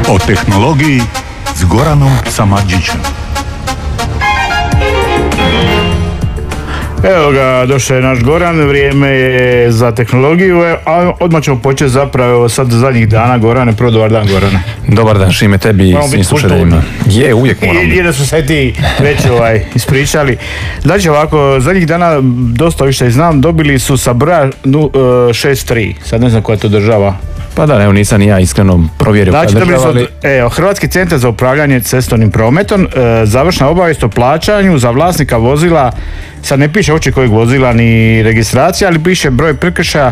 O tehnologiji s Goranom Samardžićem. Evo ga, došao je naš Goran, vrijeme je za tehnologiju, a odmah ćemo početi zapravo sad zadnjih dana. Gorane, prvo dobar dan, Gorane. Dobar dan, Šime, tebi i svim slušateljima. Je, uvijek moramo. I da su se ti već ispričali. Znači ovako, zadnjih dana, dosta više znam, dobili su sa broja 63, sad ne znam koja je to država. Pa da, evo nisam ni ja iskreno provjerio znači, koja država, ali... Hrvatski centar za upravljanje cestovnim prometom, završna obavijest o plaćanju za vlasnika vozila, sad ne piše uopće kojeg vozila ni registracija, ali piše broj prekršaja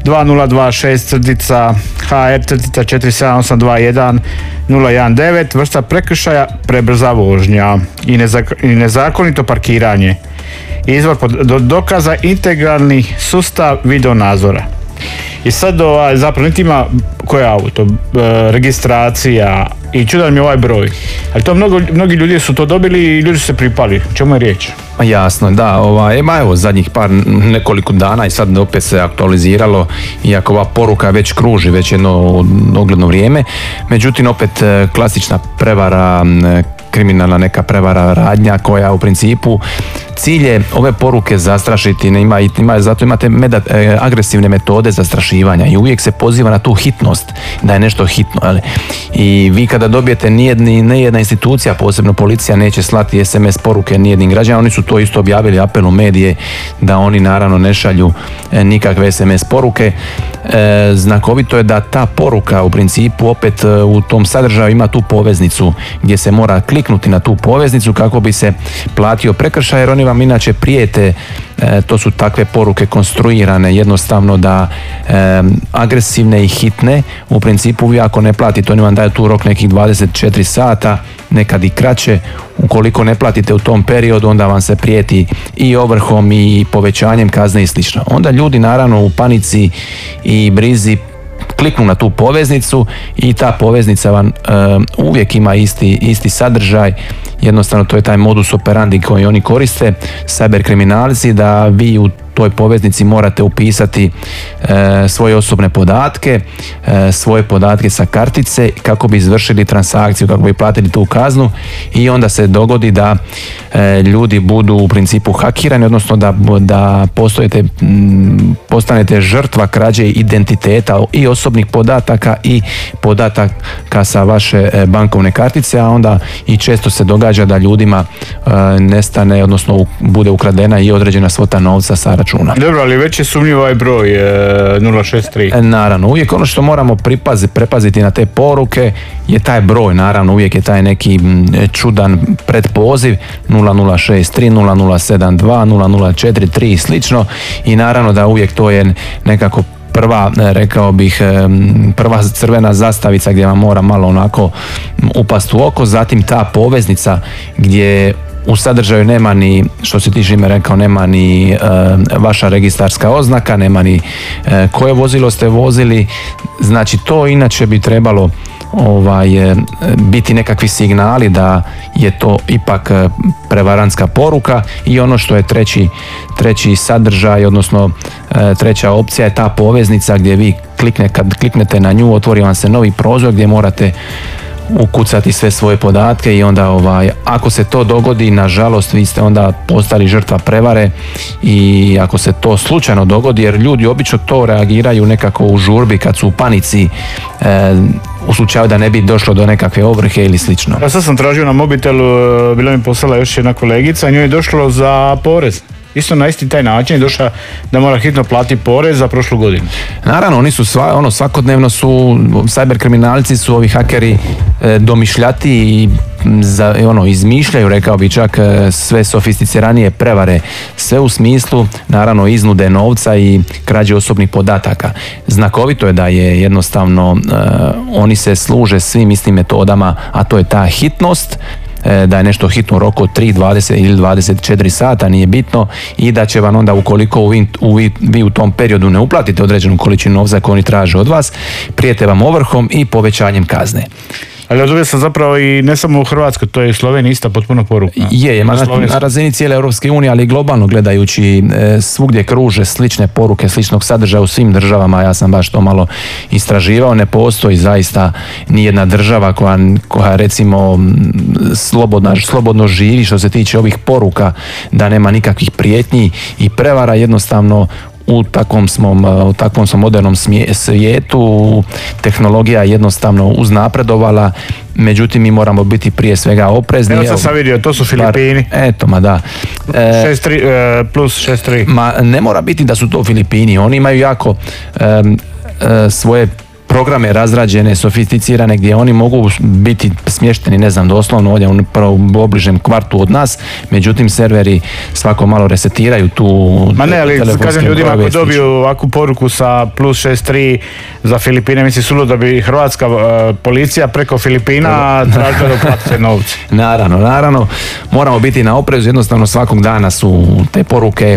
2026-HR-47821-019, vrsta prekršaja prebrza vožnja i nezakonito parkiranje. Izvor dokaza integralni sustav video nadzora. I sad zapravo niti ima koje auto, registracija i čudan mi je ovaj broj. Ali to mnogi ljudi su to dobili i ljudi su se pripali. O čemu je riječ? Jasno, da. Evo zadnjih nekoliko dana i sad opet se aktualiziralo, iako ova poruka već kruži već jedno ogledno vrijeme. Međutim, opet klasična prevara, kriminalna neka prevara radnja koja u principu cilj je ove poruke zastrašiti, zato imate agresivne metode zastrašivanja i uvijek se poziva na tu hitnost, da je nešto hitno. Ali. I vi kada dobijete nijedna institucija, posebno policija, neće slati SMS poruke nijednim građanima, oni su to isto objavili apel u medije da oni naravno ne šalju nikakve SMS poruke. Znakovito je da ta poruka u principu opet u tom sadržaju ima tu poveznicu gdje se mora kliknuti na tu poveznicu kako bi se platio prekršaj, jer oni vam inače prijete, to su takve poruke konstruirane jednostavno da agresivne i hitne, u principu vi ako ne platite, oni vam daju tu rok nekih 24 sata, nekad i kraće, ukoliko ne platite u tom periodu onda vam se prijeti i ovrhom i povećanjem kazne i slično. Onda ljudi naravno u panici i brizi kliknu na tu poveznicu i ta poveznica vam uvijek ima isti sadržaj. Jednostavno to je taj modus operandi koji oni koriste, cyber kriminalci, da vi u toj poveznici morate upisati svoje osobne podatke, svoje podatke sa kartice kako bi izvršili transakciju, kako bi platili tu kaznu i onda se dogodi da ljudi budu u principu hakirani, odnosno da postanete žrtva krađe identiteta i osobnih podataka i podataka sa vaše bankovne kartice, a onda i često se događa da ljudima nestane, odnosno bude ukradena i određena svota novca sa računa. Dobro, ali već je sumnjiv ovaj broj 063. Naravno, uvijek ono što moramo prepaziti na te poruke je taj broj, naravno uvijek je taj neki čudan predpoziv 0063, 0072, 0043 i slično i naravno da uvijek to je nekako rekao bih, prva crvena zastavica gdje vam mora malo onako upast u oko, zatim ta poveznica gdje u sadržaju nema ni, što si ti Šime rekao, nema ni vaša registarska oznaka, nema ni koje vozilo ste vozili, znači to inače bi trebalo biti nekakvi signali da je to ipak prevarantska poruka. I ono što je treći sadržaj, odnosno treća opcija je ta poveznica gdje vi kad kliknete na nju otvori vam se novi prozor gdje morate ukucati sve svoje podatke i onda ako se to dogodi, nažalost vi ste onda postali žrtva prevare i ako se to slučajno dogodi, jer ljudi obično to reagiraju nekako u žurbi kad su u panici, u slučaju da ne bi došlo do nekakve ovrhe ili slično. Ja sad sam tražio na mobitelu, bila mi poslala još jedna kolegica, njoj je došlo za porez. Isto na isti taj način je došla da mora hitno platiti porez za prošlu godinu. Naravno, oni su svakodnevno su, cyber kriminalci su ovi hakeri domišljati i izmišljaju, rekao bi čak, sve sofisticiranije prevare, sve u smislu naravno iznude novca i krađe osobnih podataka. Znakovito je da je jednostavno oni se služe svim istim metodama, a to je ta hitnost, da je nešto hitno u roku od 3, 20 ili 24 sata, nije bitno, i da će vam onda, ukoliko vi u tom periodu ne uplatite određenu količinu novca koju oni traže od vas, prijete vam ovrhom i povećanjem kazne. Ali razumio sam zapravo i ne samo u Hrvatskoj, to je i Slovenija ista potpuno poruka. Na razini cijele Europske unije, ali i globalno gledajući, svugdje kruže slične poruke, sličnog sadržaja u svim državama. Ja sam baš to malo istraživao. Ne postoji zaista nijedna država koja recimo slobodno živi što se tiče ovih poruka, da nema nikakvih prijetnji i prevara. Jednostavno u takvom smo modernom svijetu tehnologija jednostavno uznapredovala, međutim mi moramo biti prije svega oprezni. Evo sam vidio, to su Filipini. Eto, ma da. 6-3, plus 6-3. Ma ne mora biti da su to Filipini, oni imaju jako svoje programe razrađene, sofisticirane, gdje oni mogu biti smješteni, ne znam, doslovno ovdje u obližem kvartu od nas, međutim serveri svako malo resetiraju tu. Ma ne, ali kažem ljudima ako dobiju ovakvu poruku sa plus 6-3 za Filipine, mislim suludo da bi hrvatska policija preko Filipina tražila da uplatite novce. Naravno, moramo biti na oprezu, jednostavno svakog dana su te poruke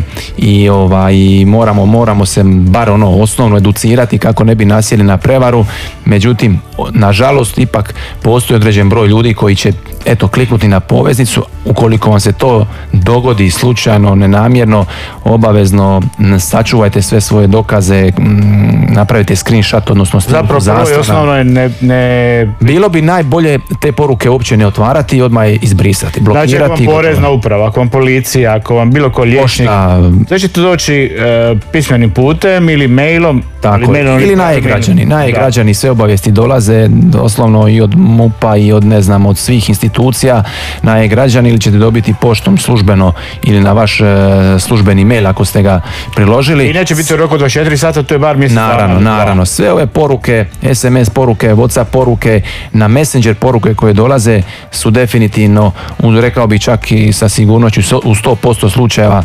i moramo se bar osnovno educirati kako ne bi nasjeli na prevaru. Međutim, nažalost, ipak postoji određen broj ljudi koji će kliknuti na poveznicu. Ukoliko vam se to dogodi slučajno, nenamjerno, obavezno sačuvajte sve svoje dokaze, napravite screenshot, odnosno snimku zaslona. Zapravo osnovno je Bilo bi najbolje te poruke uopće ne otvarati i odmah je izbrisati, blokirati. Znači, ako vam porezna uprava, ako vam policija, ako vam bilo ko liječnik, sve ćete doći pismenim putem ili mailom. Tako, ili najegrađani, sve obavijesti dolaze doslovno i od MUP-a i od svih institucija na e-građani, ili ćete dobiti poštom službeno ili na vaš službeni mail ako ste ga priložili. I neće biti u roku 24 sata, to je bar mjesec dana. Naravno, sve ove poruke, SMS poruke, WhatsApp poruke, na Messenger poruke koje dolaze su definitivno, rekao bih čak i sa sigurnoću u 100% slučajeva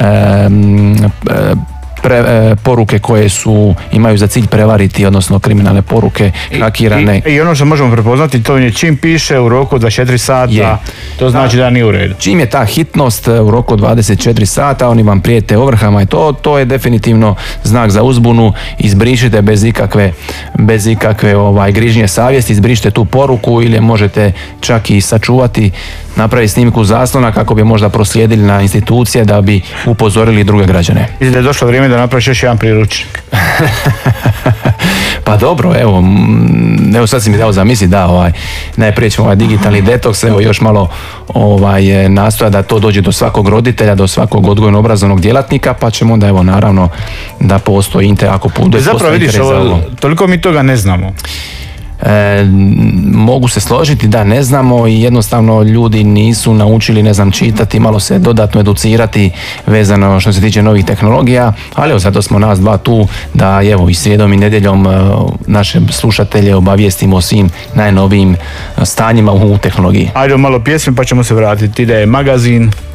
poruke koje imaju za cilj prevariti, odnosno kriminalne poruke, hakirane. I ono što možemo prepoznati, to je čim piše u roku 24 sata, to znači da nije u redu. Čim je ta hitnost u roku 24 sata, oni vam prijete ovrhama i to je definitivno znak za uzbunu. Izbrišite bez ikakve grižnje savjesti, izbrišite tu poruku ili je možete čak i sačuvati, napraviti snimku zaslona kako bi možda proslijedili na institucije da bi upozorili druge građane. Mislim da je došlo vrijeme da napraviš još jedan priručnik. Pa dobro, evo sad si mi dao zamisliti, najprije ćemo digitalni detoks, evo još malo nastoja da to dođe do svakog roditelja, do svakog odgojno-obrazovnog djelatnika, pa ćemo onda naravno da postoji ako postoji zapravo vidiš, toliko mi toga ne znamo. Mogu se složiti da ne znamo i jednostavno ljudi nisu naučili čitati, malo se dodatno educirati vezano što se tiče novih tehnologija, ali zato smo nas dva tu da i srijedom i nedjeljom naše slušatelje obavijestimo o svim najnovijim stanjima u tehnologiji. Ajde malo pjesme pa ćemo se vratiti, ide magazin.